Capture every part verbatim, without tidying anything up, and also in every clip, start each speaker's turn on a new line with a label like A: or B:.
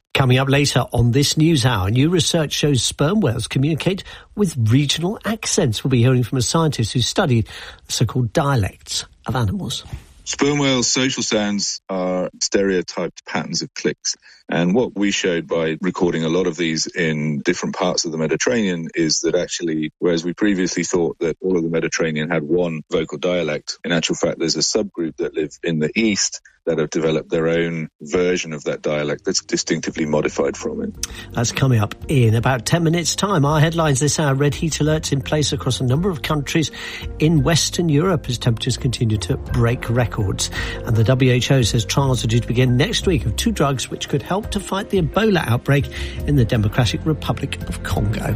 A: Coming up later on this news hour, new research shows sperm whales communicate with regional accents. We'll be hearing from a scientist who studied the so-called dialects of animals.
B: Sperm whales' social sounds are stereotyped patterns of clicks. And what we showed by recording a lot of these in different parts of the Mediterranean is that actually, whereas we previously thought that all of the Mediterranean had one vocal dialect, in actual fact, there's a subgroup that live in the east that have developed their own version of that dialect that's distinctively modified from it.
A: That's coming up in about ten minutes' time. Our headlines this hour: red heat alerts in place across a number of countries in Western Europe as temperatures continue to break records. And the W H O says trials are due to begin next week of two drugs which could help to fight the Ebola outbreak in the Democratic Republic of Congo.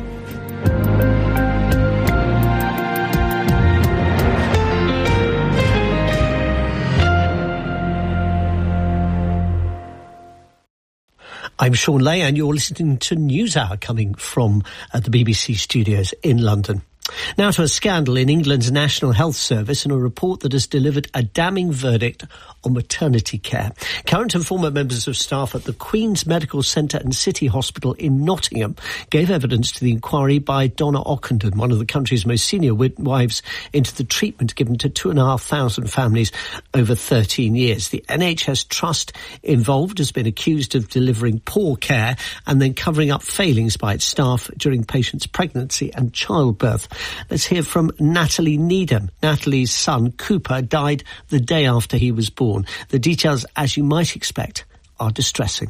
A: I'm Sean Lay, and you're listening to NewsHour coming from uh, the B B C studios in London. Now to a scandal in England's National Health Service and a report that has delivered a damning verdict on maternity care. Current and former members of staff at the Queen's Medical Centre and City Hospital in Nottingham gave evidence to the inquiry by Donna Ockenden, one of the country's most senior midwives, into the treatment given to two and a half thousand families over thirteen years. The N H S trust involved has been accused of delivering poor care and then covering up failings by its staff during patients' pregnancy and childbirth. Let's hear from Natalie Needham. Natalie's son, Cooper, died the day after he was born. The details, as you might expect, are distressing.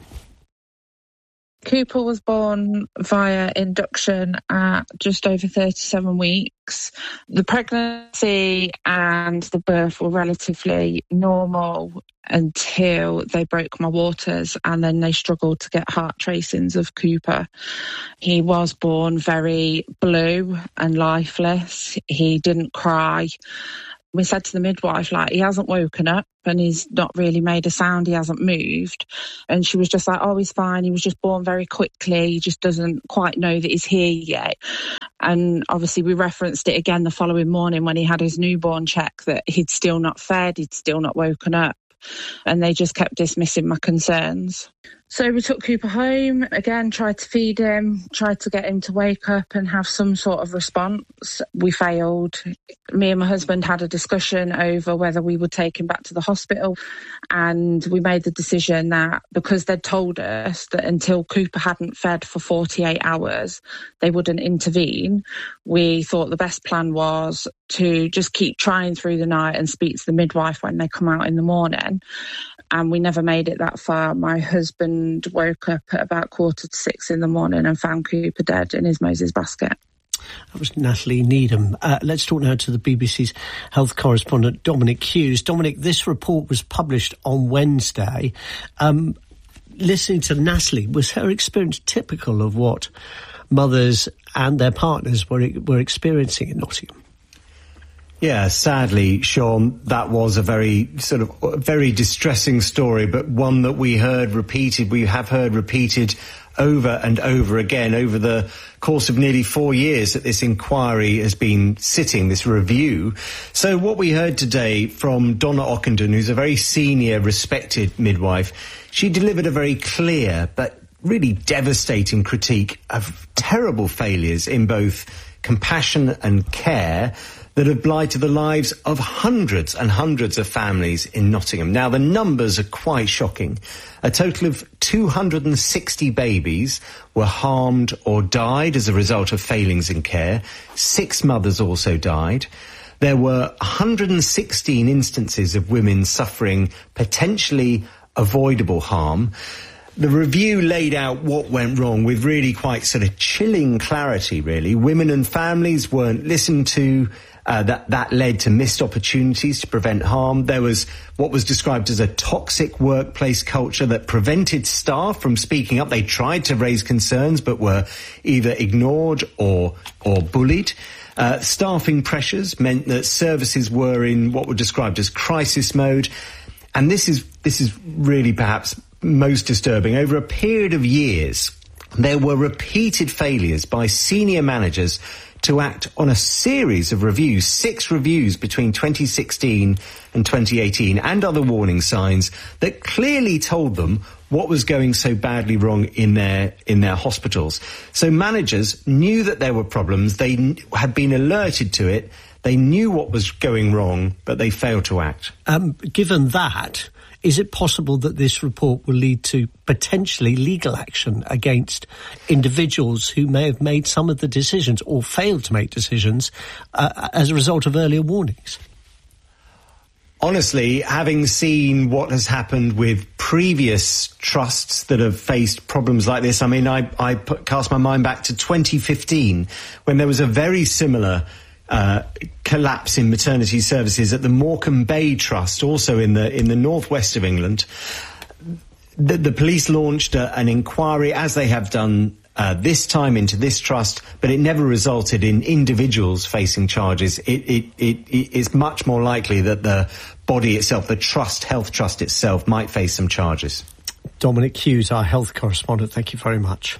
C: Cooper was born via induction at just over thirty-seven weeks. The pregnancy and the birth were relatively normal until they broke my waters, and then they struggled to get heart tracings of Cooper. He was born very blue and lifeless. He didn't cry. We said to the midwife, like, he hasn't woken up and he's not really made a sound, he hasn't moved. And she was just like, oh, he's fine. He was just born very quickly. He just doesn't quite know that he's here yet. And obviously we referenced it again the following morning when he had his newborn check that he'd still not fed, he'd still not woken up. And they just kept dismissing my concerns. So we took Cooper home, again, tried to feed him, tried to get him to wake up and have some sort of response. We failed. Me and my husband had a discussion over whether we would take him back to the hospital. And we made the decision that because they'd told us that until Cooper hadn't fed for forty-eight hours, they wouldn't intervene. We thought the best plan was to just keep trying through the night and speak to the midwife when they come out in the morning. And we never made it that far. My husband woke up at about quarter to six in the morning and found Cooper dead in his Moses basket.
A: That was Natalie Needham. Uh, let's talk now to the B B C's health correspondent, Dominic Hughes. Dominic, this report was published on Wednesday. Um, listening to Natalie, was her experience typical of what mothers and their partners were were experiencing in Nottingham?
D: Yeah, sadly, Sean, that was a very sort of very distressing story, but one that we heard repeated, we have heard repeated over and over again over the course of nearly four years that this inquiry has been sitting, this review. So what we heard today from Donna Ockenden, who's a very senior, respected midwife, she delivered a very clear but really devastating critique of terrible failures in both compassion and care that have blighted the lives of hundreds and hundreds of families in Nottingham. Now, the numbers are quite shocking. A total of two hundred sixty babies were harmed or died as a result of failings in care. Six mothers also died. There were one hundred sixteen instances of women suffering potentially avoidable harm. The review laid out what went wrong with really quite sort of chilling clarity, really. Women and families weren't listened to. Uh, that, that led to missed opportunities to prevent harm. There was what was described as a toxic workplace culture that prevented staff from speaking up. They tried to raise concerns but were either ignored or, or bullied. Uh, staffing pressures meant that services were in what were described as crisis mode. And this is, this is really perhaps most disturbing. Over a period of years, there were repeated failures by senior managers to act on a series of reviews, six reviews between twenty sixteen and twenty eighteen, and other warning signs that clearly told them what was going so badly wrong in their in their hospitals. So managers knew that there were problems. They n- had been alerted to it. They knew what was going wrong, but they failed to act.
A: Um, given that, is it possible that this report will lead to potentially legal action against individuals who may have made some of the decisions or failed to make decisions uh, as a result of earlier warnings?
D: Honestly, having seen what has happened with previous trusts that have faced problems like this, I mean, I, I put, cast my mind back to twenty fifteen when there was a very similar Uh, collapse in maternity services at the Morecambe Bay Trust, also in the in the northwest of England. The, the police launched a, an inquiry, as they have done uh, this time, into this trust, but it never resulted in individuals facing charges. It, it, it, it is much more likely that the body itself, the trust, health trust itself, might face some charges.
A: Dominic Hughes, our health correspondent, thank you very much.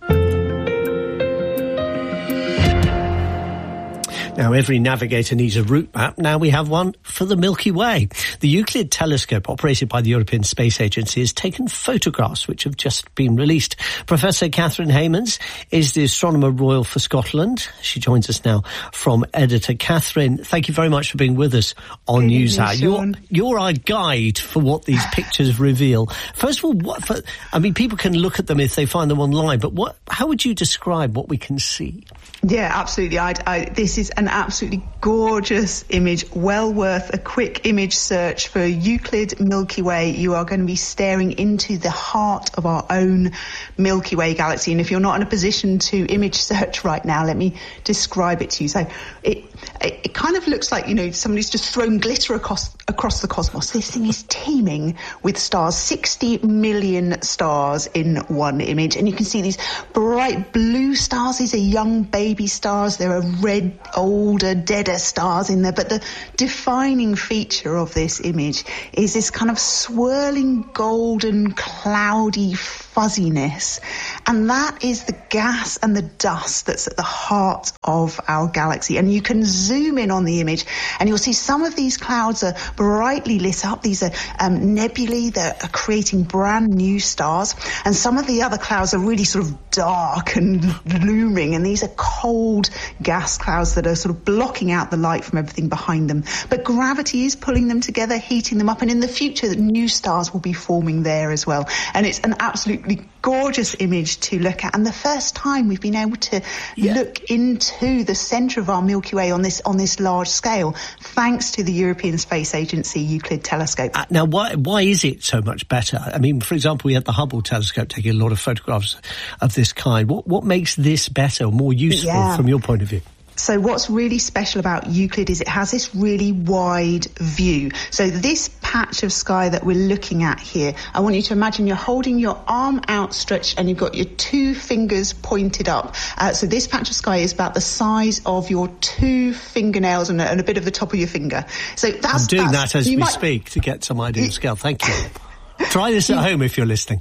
A: Now, every navigator needs a route map. Now we have one for the Milky Way. The Euclid telescope, operated by the European Space Agency, has taken photographs which have just been released. Professor Catherine Haymans is the Astronomer Royal for Scotland. She joins us now from Editor. Catherine, thank you very much for being with us on NewsHour. You're, you're our guide for what these pictures reveal. First of all, what for, I mean, people can look at them if they find them online, but what? How would you describe what we can see?
E: Yeah, absolutely. I, I, this is an absolutely gorgeous image, well worth a quick image search for Euclid Milky Way. You are going to be staring into the heart of our own Milky Way galaxy. And if you're not in a position to image search right now, let me describe it to you. So it, it, it kind of looks like, you know, somebody's just thrown glitter across, across the cosmos. This thing is teeming with stars, sixty million stars in one image. And you can see these bright blue stars. These are young baby stars. There are red, older, deader stars in there. But the defining feature of this image is this kind of swirling golden, cloudy fuzziness. And that is the gas and the dust that's at the heart of our galaxy. And you can zoom in on the image and you'll see some of these clouds are brightly lit up. These are um, nebulae that are creating brand new stars. And some of the other clouds are really sort of dark and looming. And these are cold gas clouds that are sort of blocking out the light from everything behind them. But gravity is pulling them together, heating them up. And in the future, new stars will be forming there as well. And it's an absolutely gorgeous image to look at, and the first time we've been able to yeah. look into the centre of our Milky Way on this on this large scale, thanks to the European Space Agency Euclid telescope.
A: Uh, now, why why is it so much better? I mean, for example, we had the Hubble telescope taking a lot of photographs of this kind. What what makes this better, more useful yeah. from your point of view?
E: So what's really special about Euclid is it has this really wide view. So this patch of sky that we're looking at here, I want you to imagine you're holding your arm outstretched and you've got your two fingers pointed up. Uh, so this patch of sky is about the size of your two fingernails and a, and a bit of the top of your finger. So that's
A: I'm doing
E: that's,
A: that as we
E: might,
A: speak to get some idea of scale. Thank you. Try this at home if you're listening.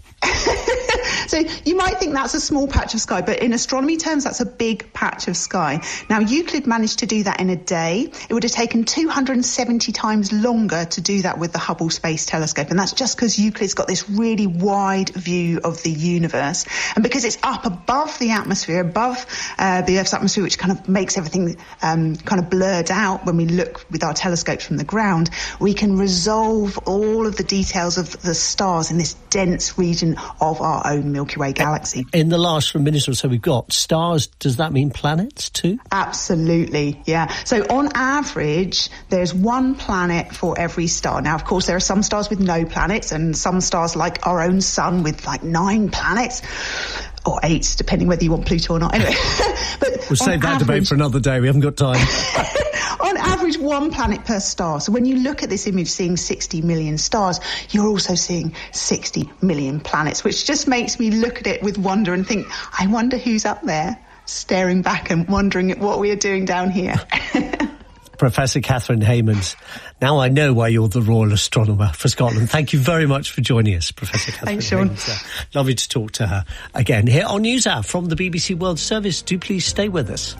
E: So you might think that's a small patch of sky, but in astronomy terms, that's a big patch of sky. Now, Euclid managed to do that in a day. It would have taken two hundred seventy times longer to do that with the Hubble Space Telescope. And that's just because Euclid's got this really wide view of the universe. And because it's up above the atmosphere, above uh, the Earth's atmosphere, which kind of makes everything um, kind of blurred out when we look with our telescopes from the ground, we can resolve all of the details of the stars in this dense region of our own Milky Way galaxy.
A: In the last minute or so we've got stars, does that mean planets too?
E: Absolutely, yeah. So on average, there's one planet for every star. Now, of course, there are some stars with no planets and some stars like our own sun with like nine planets. Or eight, depending whether you want Pluto or not. Anyway, but
A: we'll save that average, debate for another day. We haven't got time.
E: On average, one planet per star. So when you look at this image, seeing sixty million stars, you're also seeing sixty million planets, which just makes me look at it with wonder and think, I wonder who's up there, staring back and wondering at what we are doing down here.
A: Professor Catherine Haymans. Now I know why you're the Royal Astronomer for Scotland. Thank you very much for joining us, Professor Catherine
E: Thanks, Sean.
A: Haymans. Lovely to talk to her again here on NewsHour from the B B C World Service. Do please stay with us.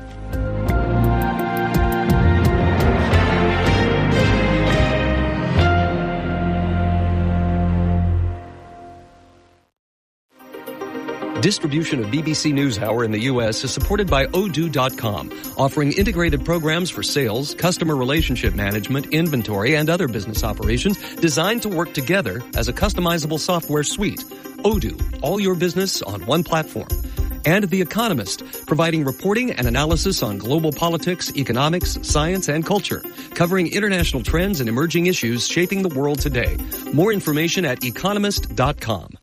F: Distribution of B B C NewsHour in the U S is supported by Odoo dot com, offering integrated programs for sales, customer relationship management, inventory, and other business operations designed to work together as a customizable software suite. Odoo, all your business on one platform. And The Economist, providing reporting and analysis on global politics, economics, science, and culture, covering international trends and emerging issues shaping the world today. More information at economist dot com.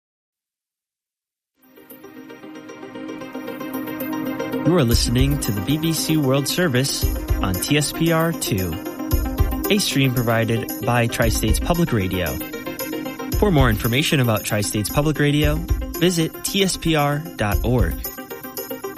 G: You are listening to the B B C World Service on T S P R two, a stream provided by Tri-States Public Radio. For more information about Tri-States Public Radio, visit T S P R dot org.